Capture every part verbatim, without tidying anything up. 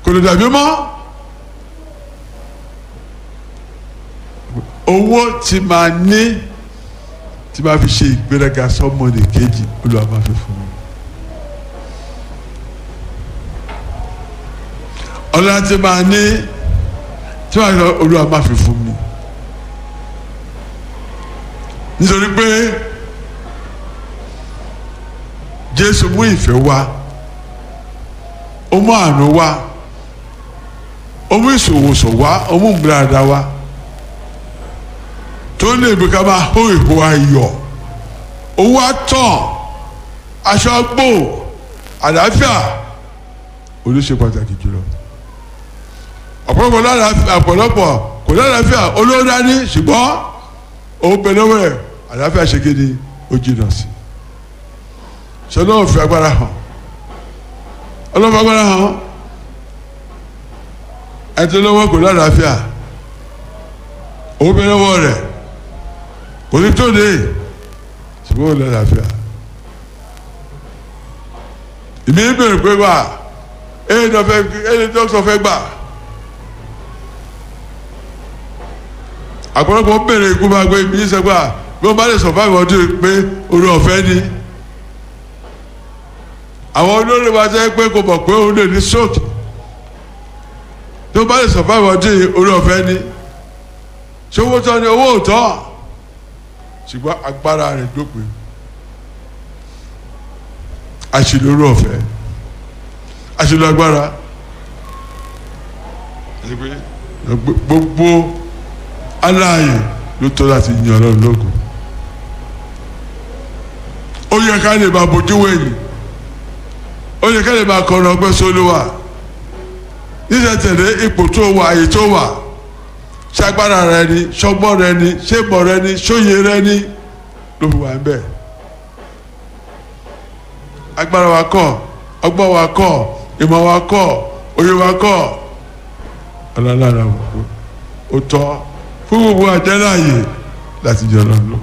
kò lè dàbí mọ́. owó tí máa ní tí máa fi ṣe ìgbéraga sọ́mọdé kejì Olúwa máa fi fún mi. ọlọ́run tí máa ní tí máa fi Olúwa máa fi fún mi. nítorí pé Jésù mú ìfẹ́ wá, ó mú àánú wá, ó mú ìṣòwòsàn wá, ó mú ìgbéraga wá tó lè bí ká máa hó ìhó ayọ̀. owó àtàn, aṣọ gbò, àlàáfíà olùṣe pàtàkì jùlọ. ọ̀pọ̀lọpọ̀ ọ̀pọ̀lọpọ̀ kò lálàáfíà olówó dání ṣùgbọ́n òun bẹ lọ́wọ́ ẹ̀ àlàáfíà ṣe kéde ó jìnnà sí. ṣé ọlọ́run fi agbára hàn? ọlọ́run fi agbára hàn ẹ̀ tó lọ́wọ́ kò lálàáfíà òun bẹ lọ́wọ́ rẹ̀ kò ní tó dé ṣùgbọ́n ó lálàáfíà. ìmí ń bèrè pé wà ẹni dọ́kítọ̀ fẹ́ gbà. àpọ̀lọpọ̀ ń bèrè ikú máa gbé ibi ní sẹ́gbà bí wọ́n bá lè sọ fáwọn ọdún pé orí ọ̀fẹ́ ni. àwọn olórí wa jẹ́ pé kò mọ̀ pé òun lè ní stroke tó bá lè sọ fáwọn ọdún orí ọ̀fẹ́ ni. ṣé owó tán ni owó òótọ́ ṣùgbọ́n agbára rẹ̀ dópin. àṣìlò orí ọ̀fẹ́ àṣìlò agbára gbogbo aláàyè ló tọ́ láti yan Ọlọ́run lógo. ó yẹ ká lè máa bójú wẹ̀yìn, ó yẹ ká lè máa kọrin ọpẹ́ sólúwà níṣẹ́ tẹ̀lé ipò tó wà, àyè tó wà. ṣagbára rẹ ni, ṣọgbọ́n rẹ ni, ṣébọ̀ rẹ ni, ṣóye rẹ ni ló fi wà ń bẹ̀. agbára wa kọ́, ọgbọ́n wa kọ́, ìmọ̀ wa kọ́, òye wa kọ́. ọlọ́lára ó tọ́ fún gbogbo àjẹ́láyè láti jọ lọ lọ.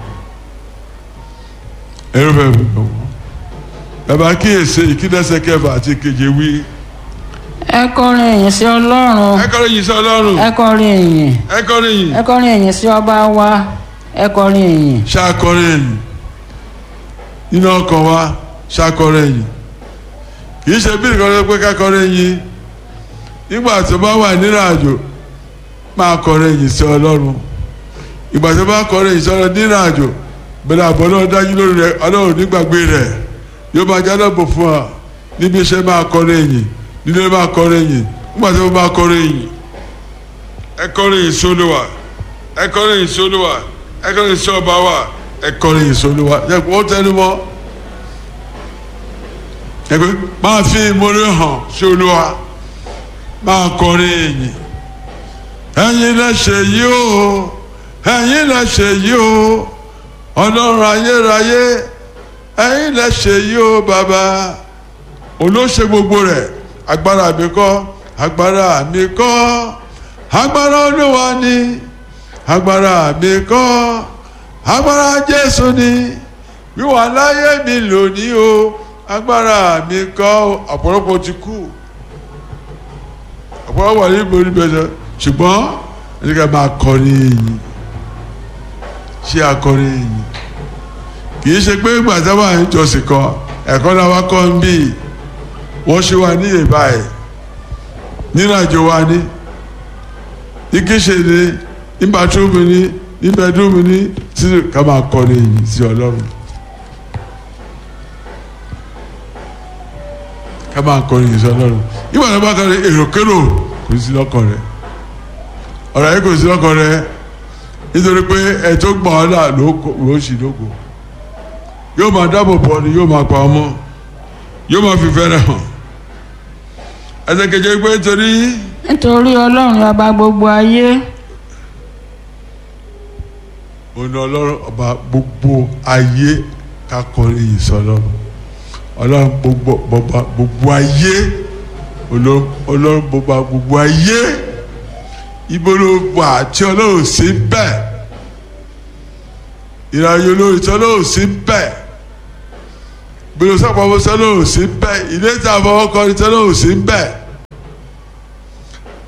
ẹ̀rọ bẹ́ẹ̀ bí wọ́n bàbá kíyèsí ìkídẹ́sẹ̀ kẹfà àti keje wí. ẹ kọrin ìyìn sí Ọlọ́run. ẹ kọrin ìyìn sí Ọlọ́run. ẹ kọrin ìyìn. ẹ kọrin ìyìn. ẹ kọrin ìyìn sí ọba wa. ẹ kọrin ìyìn. ṣàkọrin ìyìn nínú ọkàn wa, ṣàkọrin ìyìn. kì í ṣe bí nǹkan tó pé ká kọrin ìyìn nígbà tó bá wà nínú àjò máa kọrin ìyìn sí Ọlọ́run. ìgbà tó bá kọrin ìyìn sí Ọlọ́run nínú àjò bẹ̀rẹ̀ àbọ̀ náà dájú lórí rẹ̀, Ọlọ́run nígbàgbé rẹ̀ yóò máa jáde bò fún wa. níbi iṣẹ́ máa kọrin ìyìn, nílé máa kọrin ìyìn, nígbà tó máa kọrin ìyìn. ẹ kọrin ìyìn sí Olúwa, ẹ kọrin ìyìn sí Olúwa, ẹ kọrin ìyìn sí ọba wa, ẹ kọrin ìyìn sí Olúwa. ẹ kò tẹnu mọ́ ẹ pé máa fi ìmoore hàn sí Olúwa, máa kọrin ìyìn. ẹ̀yin lẹ ṣe yìí o, ẹ̀yin lẹ ṣe yìí o, Ọlọ́run ayérayé, ẹ̀yin lẹ ṣe yìí o bàbá. olóṣè gbogbo rẹ̀, agbára mi kọ́, agbára mi kọ́, agbára Olúwa ni, agbára mi kọ́, agbára Jésù ni, wíwà láyé mi lónìí o, agbára mi kọ́. ọ̀pọ̀lọpọ̀ ti kú, ọ̀pọ̀lọpọ̀ wà ní ìborí bẹ̀rẹ̀, ṣùgbọ́n ẹni ká máa kọrin ìyìn. ṣé akọrin ìyìn kì í ṣe pé gbàtà wà ní ìjọsìn kan ẹ̀kọ́ náà wá kọ́ ń bí wọ́n ṣe wà ní ìbá ẹ̀ nínú àjò wa ní ìkíṣe ní ìbátúmù ní ìbẹ̀dúmù ní tí ká máa kọrin ìyìn sí Ọlọ́run. ká máa kọrin ìyìn sí Ọlọ́run. ìgbà tó bá kọrin èròkérò kò sí lọ́kàn rẹ̀, ọ̀rọ̀ yìí kò sí lọ́kàn rẹ̀, nítorí pé ẹ̀ tó gbọ́n ọ́ là ló ṣì lógo. yóò máa dáàbò bò ni, yóò máa pa ọmọ, yóò máa fi fẹ́rẹ̀ hàn. ẹsẹ̀ kejì pé nítorí. nítorí Ọlọ́run ọba gbogbo ayé. òun ni Ọlọ́run ọba gbogbo ayé ká kọrin yìí sọ Ọlọ́run. Ọlọ́run gbogbo bọba gbogbo ayé, Ọlọ́run bọba gbogbo ayé. ibo ló wà tí Ọlọ́run sí bẹ́ẹ̀, ìrìnàjò lórí tí Ọlọ́run sí bẹ́ẹ̀, gbèrò sàpamọ́ tí Ọlọ́run sí bẹ́ẹ̀, ilé tí a fọwọ́ kọ́ ni tí Ọlọ́run sí bẹ́ẹ̀.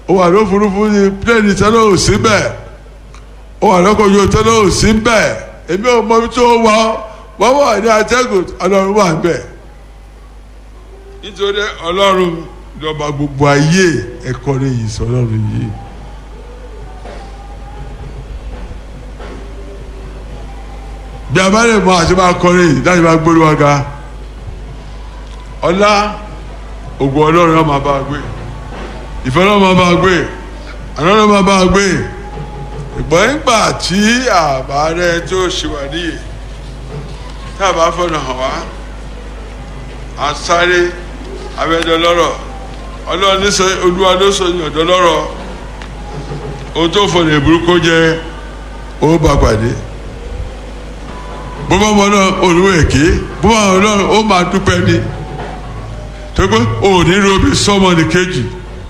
ó wà lófurufú ní pílẹ̀nì tẹ́lẹ̀ ò sí bẹ́ẹ̀ ó wà lọ́kọ̀ọ́yọ̀ tẹ́lẹ̀ ò sí bẹ́ẹ̀ èmi ò mọ ibi tó wà wọ́n wà ní atẹ́gùn ọlọ́run wà bẹ́ẹ̀ nítorí ọlọ́run lọ́ba gbogbo ayé ẹ̀kọ́ rẹ̀ yìí sọ ọlọ́run yìí. bí a bá lè mọ àti máa kọrin yìí láti máa gbórí wa ga ọlá ògùn ọlọ́run náà máa bá a gbé ìfẹ́ náà máa bá a gbé àná náà máa bá a gbé ìgbọ́n ìgbà tí àbá rẹ tó ṣe wà níyì tá a bá fọ̀nà hàn wá à ń sáré abẹ́dọ̀ lọ́rọ̀ ọlọ́run ní sọ olúwa ló sọ ní ọ̀dọ́ lọ́rọ̀ ohun tó fọ̀nà ìburúkú jẹ́ ó bá pàdé bó bá mọ náà olúwa èké bó bá mọ náà ó máa dúpẹ́ ni tó pé òní robi sọmọ nìkejì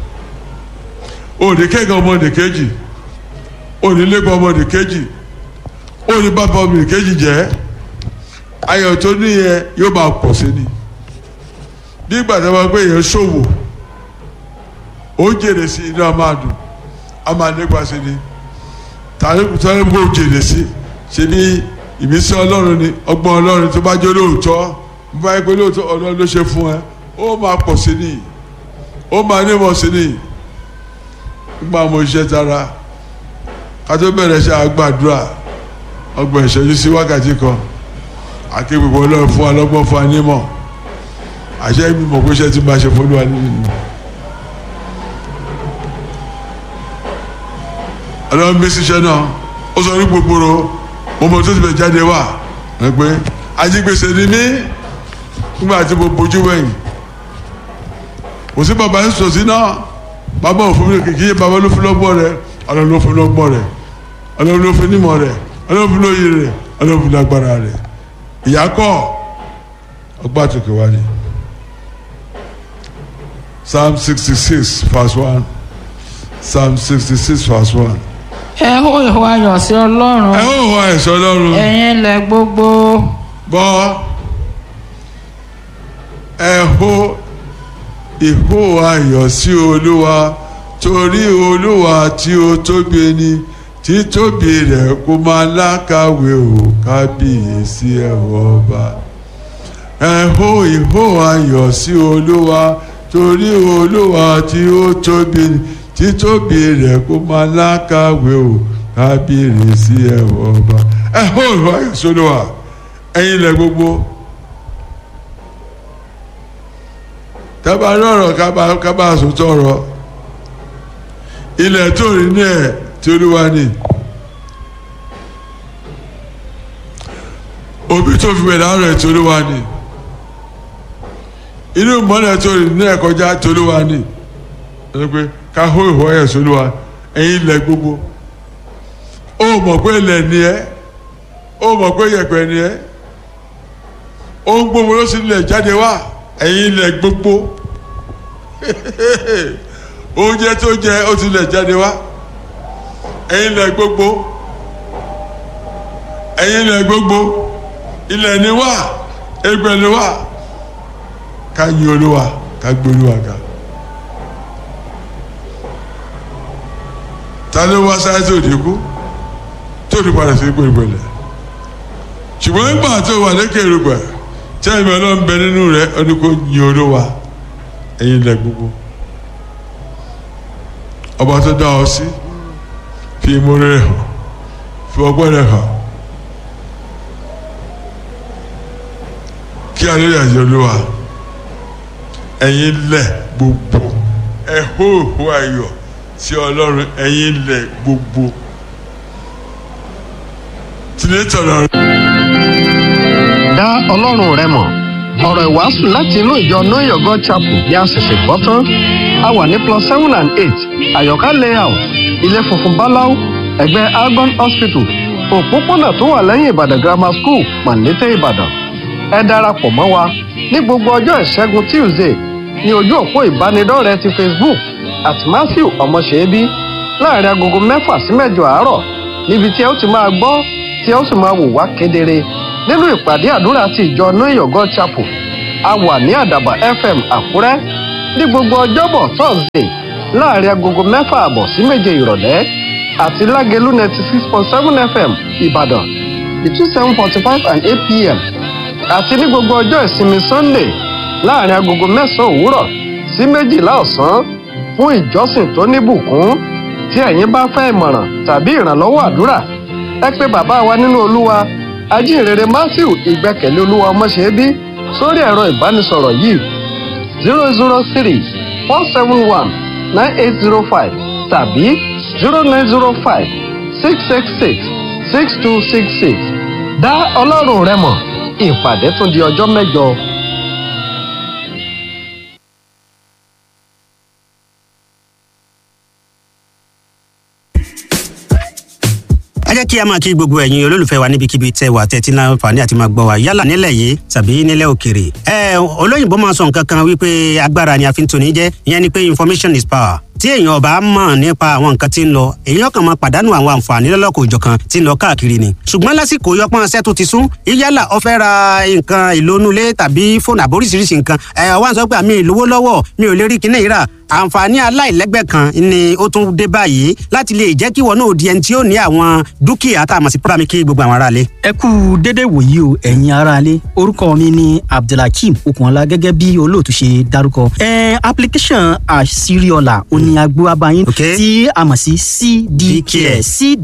òní kẹ́kẹ́ ọmọ nìkejì òní lẹ́gbọ̀n ọmọ nìkejì òní bàbá ọmọ nìkejì jẹ́ ayọ̀ tó níyẹn yóò máa pọ̀ sí ni bí ìgbà tó bá gbé yẹn ṣòwò ó jèrè sí inú a máa dùn a máa nípa sí ni tàbí tó ń bó jèrè sí ṣe ní ìmísí ọlọ́run ni ọgbọ́n ọlọ́run tó bá jẹ́ lóòótọ́ bó bá yẹ pé lóòótọ́ ọlọ́run ló ṣe fún ẹ ó máa pọ̀ sí ni ó máa nímọ̀ sí ni nígbà mo ṣiṣẹ́ tara ká tó bẹ̀rẹ̀ ṣe àgbàdúrà ọgbọ̀n ìṣẹ́jú sí wákàtí kan akéwìwọ ọlọ́run fún wa lọ́gbọ́n fún wa nímọ̀ àṣẹ mi mọ̀ pé iṣẹ́ tí máa ṣe fún wa nínú ọlọ́run bí ṣiṣẹ́ náà ó sọ ní gbogbo mo mọ tó ti bẹ̀ jáde wá ẹ pé ajígbèsè ni mí nígbà tí mo bójú wẹ̀yìn kò sí bàbá ń sòsí náà bàbá òfin mi kìkì yé bàbá ló fi lọ́gbọ́n rẹ ọlọ́run ló fi lọ́gbọ́n rẹ ọlọ́run ló fi nímọ̀ rẹ ọlọ́run ló fi lóye rẹ ọlọ́run ló fi lágbára rẹ ìyá kọ́ ọgbà tòkè wá ní. Psalm sixty six verse one Psalm sixty six verse one. ẹ hó ìhó ayọ̀ sí ọlọ́run. ẹ hó ìhó ayọ̀ sí ọlọ́run. ẹ̀yin ilẹ̀ gbogbo. gbọ́ ẹ hó ìhó ayọ̀ sí olúwa torí olúwa tí ó tóbi ni títóbi rẹ̀ kó máa lákàwé o kábíyèsí ẹ̀wọ̀ ọba. ẹ hó ìhó ayọ̀ sí olúwa torí olúwa tí ó tóbi ni títóbi rẹ̀ kó máa lákàwé o kábíyèsí ẹ̀wọ̀ ọba. ẹ hó ìhó ayọ̀ sí olúwa ẹ̀yin ilẹ̀ gbogbo. tábà lọ́rọ̀ kábà sòtọ́ ọ̀rọ̀ ilẹ̀ tó rí ní ẹ̀ tí olúwa ní òbí tó fi bẹ̀rẹ̀ àárọ̀ ẹ̀ tí olúwa ní inú ìmọ̀lẹ̀ tó rí ní ẹ̀ kọjá tí olúwa ní ẹni pé ká hó ìhó ẹ̀ sí olúwa ẹ̀yin ilẹ̀ gbogbo ó mọ̀ pé ilẹ̀ ni ẹ́ ó mọ̀ pé yẹ̀pẹ̀ ni ẹ́ ó ń gbogbo ló sì lẹ̀ jáde wá ẹ̀yin ilẹ̀ gbogbo oúnjẹ tó jẹ ó ti lẹ̀ jáde wá ẹ̀yin ilẹ̀ gbogbo ẹ̀yin ilẹ̀ gbogbo ilẹ̀ ni wá ẹgbẹ́ ni wá ká yìn olúwa ká gbé olúwa ga. ta ló wá sáré tó di kú tó di padà sí gbẹ̀gbẹ̀lẹ̀ ṣùgbọ́n nígbà tó wà lékè rúgbẹ̀ tí ẹ̀mí ọlọ́run bẹ nínú rẹ̀ ọdún kò yin olúwa ẹ̀yin ilẹ̀ gbogbo ọba tó dá ọ sí fi ìmúre rẹ̀ hàn fi ọgbọ́n rẹ̀ hàn kí alóyè àti olúwa ẹ̀yin ilẹ̀ gbogbo ẹ hó ìhó ayọ̀ sí ọlọ́run ẹ̀yin ilẹ̀ gbogbo tìlẹ́tọ̀ lọ́rùn. dá ọlọ́run rẹ mọ̀ ọ̀rọ̀ ìwàásù láti inú ìjọ Know Your God Chapel bí a ṣẹ̀ṣẹ̀ gbọ́ tán a wà ní plus seven and eight àyọ̀ká layout ilé funfun báláú ẹ̀gbẹ́ Algon Hospital òpópónà tó wà lẹ́yìn Ìbàdàn Grammar School Màlété Ìbàdàn ẹ darapọ̀ mọ́ wa ní gbogbo ọjọ́ ìṣẹ́gun Tuesday ní ojú òpó ìbánidọ́rẹ̀ẹ́ ti Facebook àti Matthew Ọmọṣẹ́bí láàrin agogo mẹ́fà sí mẹ́jọ àárọ̀ níbi tí ẹ ó ti máa gbọ́ tí ẹ ó sì máa wò wá kedere nínú ìpàdé àdúrà ti ìjọ Know Your God Chapel a wà ní Àdàbà F M Àkúrẹ́ ní gbogbo ọjọ́bọ̀ Thursday láàrin agogo mẹ́fà àbọ̀ sí méje ìrọ̀lẹ́ àti lágẹ̀lú ninety six point seven f m ìbàdàn between seven forty five and eight p m àti ní gbogbo ọjọ́ ìsinmi sunday láàrin agogo mẹ́sàn-án òwúrọ̀ sí méjìlá ọ̀sán fún ìjọsìn tó níbùkún. Tí ẹ̀yin bá fẹ́ ìmọ̀ràn tàbí ìrànlọ́wọ́ àdúrà ẹ pé bàbá wa nínú olúwa ajínrere matthew ìgbẹ́kẹ̀lé olúwa ọmọṣẹ́bí sórí ẹ̀rọ ìbánisọ̀rọ̀ yìí zero zero three four seven one nine eight zero five tàbí zero nine zero five six six six six two six six. Dá ọlọ́run rẹ mọ̀ ìpàdé tún di ọjọ́ mẹ́jọ. ẹ jẹ́ kí a máa kí gbogbo ẹ̀yin olólùfẹ́ wa níbikíbi tẹ́ wà tẹ́tí náà fàní àti máa gbọ́ wa yálà nílẹ̀ yìí tàbí nílẹ̀ òkèrè. ẹ olóyìnbó máa sọ nǹkan kan wípé agbára ni a fi ń toni jẹ́ ìyẹn ni pé information is power. tí èèyàn ọba mọ̀ nípa àwọn nǹkan tí ń lọ èèyàn kan máa pàdánù àwọn àǹfààní lọ́lọ́kọ̀ òjọ̀kan tí ń lọ káàkiri ni. ṣùgbọ́n lásìkò yọpọ́n ṣẹ́ tó ti sún yálà ó fẹ́ ra nǹkan ìlónúlé tàbí fóònù àbóríṣiríṣi nǹkan ẹ̀ wá ń sọ pé àmì ìlówó lọ́wọ́ mi ò lè rí kinní ìrà àǹfààní aláìlẹ́gbẹ́ kan ni ó tún dé báyìí láti lè jẹ́ kí wọn náà di ẹni tí ó ní àwọn dúkìá tá a mọ̀ sí pírámì kí gbogbo àwọn aráalé. ẹ kú dédé wòyí o ẹ̀yin aráalé orúkọ mi ni abdulhakeem okunola gẹ́gẹ́ bí olóòtú ṣe dárúkọ. ẹ application àṣírí ọ̀la òní agbó abayín tí a mọ̀ sí cdcare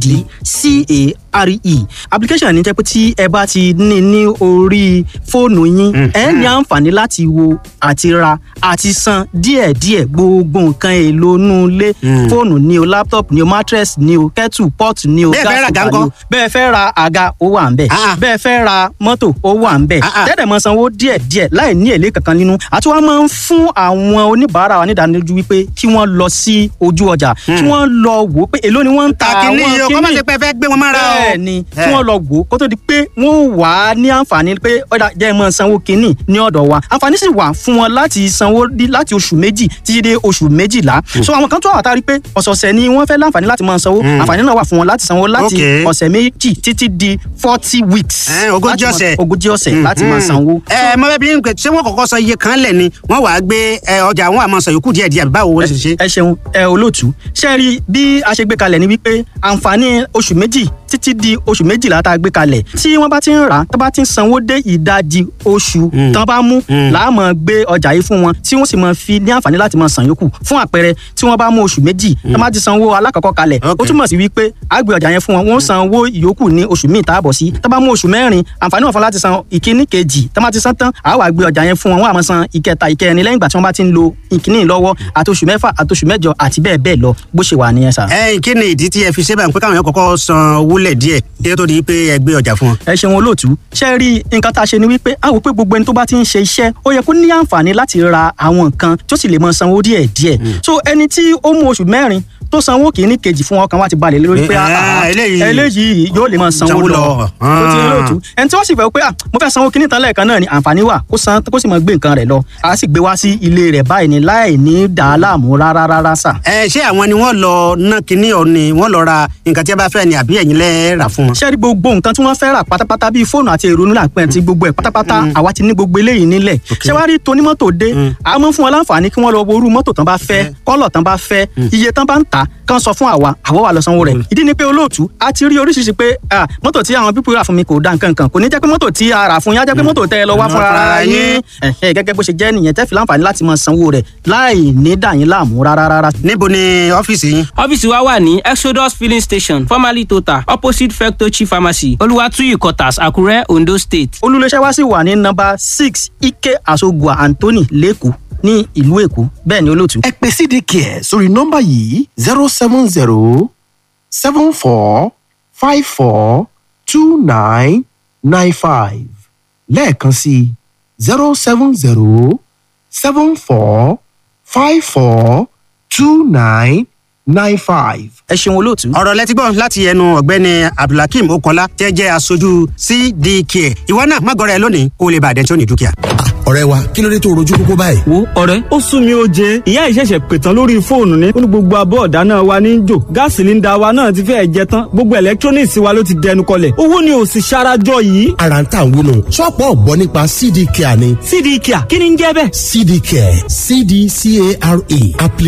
cdcare application ní jẹ́ pé tí ẹ bá ti ní ní orí fóònù yín ẹ ní àǹfààní láti wo àti ra àti san díẹ̀díẹ̀ gbogbo nǹkan èlò inú ilé fóònù ni o laptop ni o mattress ni o kettle pot ni o gas cooker ni o bẹ́ẹ̀ fẹ́ ra àga ó wà ńbẹ̀ bẹ́ẹ̀ fẹ́ ra mọ́tò ó wà ńbẹ̀ tẹ́lẹ̀ mọ́ sanwó díẹ̀díẹ̀ láì ní èlé kankan nínú àti wọ́n máa ń fún àwọn oníbàárà wa nídánilójú wípé kí wọ́n lọ sí ojú ọjà kí wọ́n lọ wò ó pé èló ni wọ́n ń ta àwọn kíní kọ́ máa ṣe pé fẹ́ gbé wọn mára o bẹ́ẹ̀ ni kí wọ́n lọ wò ó kó tó di pé wọ́n wà á ní àǹfààní pé ọ̀dà jẹ́ mọ́ sanwó kíní ní ọ̀dọ̀ wa àǹfààní sì wà fún wọn láti sanwó láti oṣù méjì títí dé oṣù méjìlá so àwọn kan tó wà tárí pé ọ̀sọ̀ọ̀sẹ̀ ni wọ́n fẹ́ láǹfààní láti máa sanwó àǹfààní náà wà fún wọn láti sanwó láti ọ̀sẹ̀ méjì títí di forty weeks ogójì ọ̀sẹ̀ ogójì ọ̀sẹ̀ láti máa sanwó. ẹ mọ bẹẹ bí n pè ṣé wọn kọ́kọ́ sọ iye kan lẹ ni wọn wàá gbé ọjà àwọn àmọ́ sọ yòókù díẹ̀ díẹ̀ báwo wọn ṣe ṣe. ẹ ṣeun ẹ olóòtú ṣe rí bí a ṣe gbé kalẹ̀ ni wípé àǹfààní oṣù méjì títí di oṣù méjìlá tá a gbé kalẹ̀ tí wọ́n bá ti ń rà tó bá ti ń sanwó dé ìdajì oṣù tán bá mú láàmú gbé ọjà yìí fún wọn tí wọ́n sì máa fi ní àǹfààní láti máa san yòókù fún àpẹẹrẹ tí wọ́n bá mú oṣù méjì tán bá ti sanwó alákọ̀ọ́kọ́ kalẹ̀ ó túmọ̀ sí wípé a gbé ọjà yẹn fún wọn wọ́n san owó ìyókù ní oṣù míì táàbọ̀ sí tán bá mú oṣù mẹ́rin àǹfààní wọn fún láti san ìkíní kejì tán bá ti san tán a wá gbé ọjà yẹn fún wọn wọ́n á máa san ìkẹta ìkẹrin lẹ́yìn ìgbà tí wọ́n bá ti ń lo ìkíní lọ́wọ́ àti oṣù mẹ́fà àti oṣù mẹ́jọ àti bẹ́ẹ̀ bẹ́ẹ̀ lọ bó ṣe wà nìyẹn sà. ẹ kí ni ìdí tí ẹ fi ṣe báyìí pé káwọn yẹn kọ́kọ́ san owó lẹ̀ díẹ̀ kí ló tó di pé ẹ gbé ọjà fún wọn. ẹ ṣeun olóòtú ṣe rí nǹkan tá a ṣe ni wípé a wò pé gbogbo ẹni tó bá ti ń ṣe iṣẹ́ ó yẹ kó ní àǹfààní láti ra àwọn nǹkan tó sì lè máa sanwó díẹ̀ díẹ̀ so ẹni tí ó mú oṣù mẹ́rin tó sanwó kìíní kejì fún ọkàn wa ti balẹ̀ lórí pé eléyìí yóò lè máa sanwó lọ tó ti olóòtú ẹni tí wọ́n sì fẹ́ pé mo fẹ́ sanwó kìíní tán lẹ́ẹ̀kan náà ni àǹfààní wà kó san kó sì máa gbé nǹkan rẹ̀ lọ a sì gbé wá sí ilé rẹ̀ báyìí ni láì ní dàá láàmú rárá rárá sà. ẹ ṣé àwọn ni wọ́n lọ ná kinní ọ ni wọ́n lọ ra nǹkan tí a bá fẹ́ ni àbí ẹ̀yin lẹ rà fún wọn. ṣé rí gbogbo nǹkan tí wọ́n fẹ́ rà pátápátá bíi fóònù àti èrò nílà pẹ́ ti gbogbo ẹ̀ pátápátá àwa ti ní gbogbo eléyìí nílẹ̀ ṣé wàá rí tonímọ́tò dé a mọ̀ fún wọn láǹfààní kí wọ́n lọ wo irú mọ́tò tán bá fẹ́ kọ́lọ̀ tán bá fẹ́ iye tán bá ń tà kán sọ fún àwa àwọ̀ wà lọ sanwó rẹ̀ ìdí ni pé olóòtú a ti rí oríṣiríṣi pé mọ́tò tí àwọn pípọ̀ rà fún mi kò dá nǹkan kan kò ní jẹ́ pé mọ́tò tí a rà fún yín á jẹ́ pé mọ́tò tẹ́ ẹ lọ wá fúnra yín gẹ́gẹ́ bó ṣe jẹ́ nìyẹn tẹ́ fi láǹfààní láti máa sanwó rẹ̀ láì ní dà yín láàmú rárá. níbo ni ọ́fíìsì yín. ọ́fíìsì wa wà ní exodus filling station formerly total opposite fectochi pharmacy olùwàtúyì quarters àkúrẹ́ ondo state. olùléṣẹ́ wa sì wà ní nọ́mbà six ike asogua anthony lẹ́kọ̀ọ́ ní ìlú èkó bẹ́ẹ̀ ni olóòtú. ẹ pè cdcare sórí nọ́mbà yìí zero seven zero seven four five four two nine nine five lẹ́ẹ̀kan sí zero seven zero seven four five four two nine nine five. ẹ ṣeun olóòtú. ọ̀rọ̀ lẹ́tí gbọ́ láti ẹnu ọ̀gbẹ́ni abdulhakeem okola tẹ́ jẹ́ aṣojú cdcare ìwọ náà má gọrẹ lónìí kó o lè bàdẹ́ tí ó ní dúkìá. ọ̀rẹ́ wa kí ló dé tó rojú kókó báyìí. wo ọ̀rẹ́ ó sún mi ó jẹ ìyá ìṣẹ̀ṣẹ̀ pètàn lórí fóònù ní ó ní gbogbo abọ́ ọ̀dáná wa ní jò gáàsì líńdà wa náà ti fẹ́ẹ̀ jẹ tán gbogbo electronics wa ló ti dẹnu kọlẹ̀ owó ni ò sì ṣarajọ yìí. ara ń tà ń wúnu ṣọ́ọ̀pù ọ̀gbọ́ nípa cdcare ni. cdcare kí ni ń jẹ́ bẹ́ẹ̀. cdcare cdcare application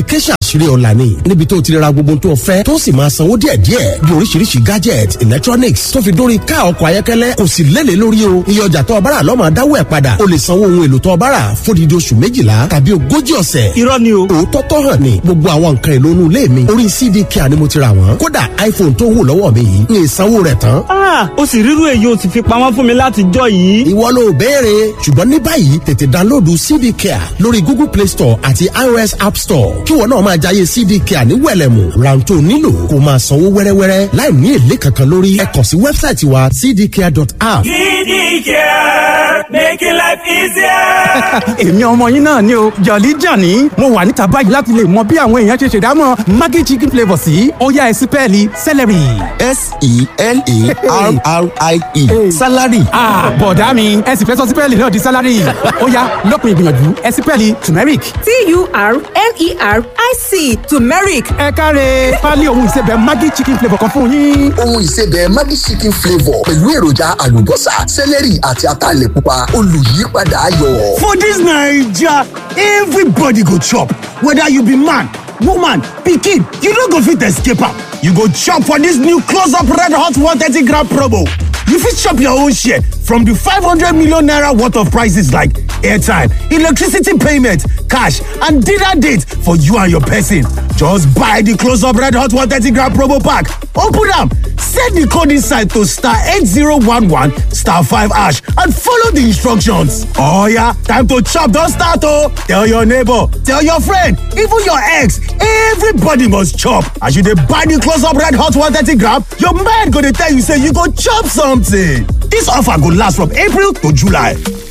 àṣírí ọ̀la ni níbi tó ti ra gbogbo tó fẹ́ tó sì máa sanwó díẹ̀díẹ̀ bí oríṣiríṣi gadget electronics tó fi dórí ká ọkọ̀ ayọ́kẹ́lẹ́ kò sì lélẹ̀ lórí o iye ọjà tó ọbára lọ́mọ dáwọ́ ẹ̀ padà o lè sanwó ohun èlò tó ọbára fódìdí oṣù méjìlá tàbí ogójì ọ̀sẹ̀. irọ́ ni o. òótọ́ tọ́ hàn ni gbogbo àwọn nǹkan èlò inú ilé mi orí C D K ni mo ti rà wọ́n kódà iPhone tó wù lọ́wọ́ mi yìí ní ìsanwó rẹ̀ tán. ah o sì rírú èyí o sì fi pamọ́ fún mi láti jọ yìí. ìwọ ló béèrè ṣùgbọ́n ní báyìí tètè dánlóòdù C D K lórí Google Play Store àti iOS App Store kí wọn náà máa jayé C D K ní wẹ̀lẹ̀mù rántó nílò kó máa sanwó wẹ́rẹ́wẹ́rẹ́ láì ní èlé kankan lórí ẹ kàn sí wẹ́bsáìtì wa c d care dot app. C D Care, making life easier. èmi ọmọ yín náà ni o jọ̀lí jàní mo wà níta báyìí láti lè mọ bí àwọn èèyàn ṣe ṣèdámọ̀ Maggi chicken flavour sí ó yá ẹ sí pẹ́ẹ́lí celery. S E L E R R I E salary. ah bọ̀dá mi ẹ sì fẹ́ sọ sípẹ́ẹ̀lì náà di salary ó yá lópin ìgbìyànjú ẹ sípẹ́ẹ̀lì turmeric. T U R M E R I C turmeric. ẹ káre pálí ohun ìsebẹ̀ Maggi chicken flavour kan fún yín. ohun ìsebẹ̀ Maggi chicken flavour pẹ̀lú èròjà àlùbọ́sà sẹ́lẹ̀rì àti ataalẹ̀ pupa olùyípadà ayọ̀. For this Naija, everybody go chop, whether you be man, woman, pikin, you no go fit escape am. You go chop for this new close-up red hot one thirty gram promo. You fit chop your own share from the five hundred million naira worth of prices like airtime, electricity payment, cash, and dinner date for you and your person. Just buy the close-up red hot one thirty gram promo pack. Open am, set the code inside to star eight zero one one star five hash and follow the instructions. Oh yeah, time to chop don start oh! Tell your neighbor, tell your friend, even your ex, everybody must chop. As you dey buy the close-up red hot one thirty gram, your mind go dey tell you say you go chop something. This offer go last from April to July.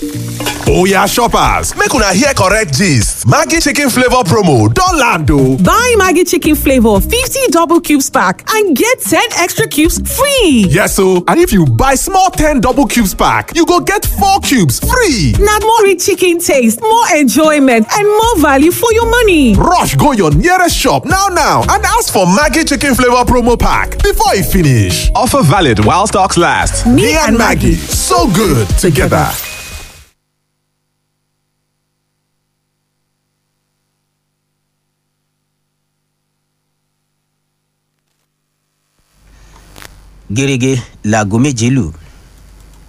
Oya shoppers, make una hear correct gist. Maggi chicken flavour promo don land o. Buy Maggi chicken flavour fifty double cubes pack and get ten extra cubes free. Yes o, and if you buy small ten double cubes pack, you go get four cubes free. Na more rich chicken taste, more enjoyment and more value for your money. Rush go your nearest shop now now and ask for Maggi chicken flavour promo pack before e finish. Offer valid while stocks last. Me, Me and Maggi, so good together. gẹ́gẹ́ láago méje lù.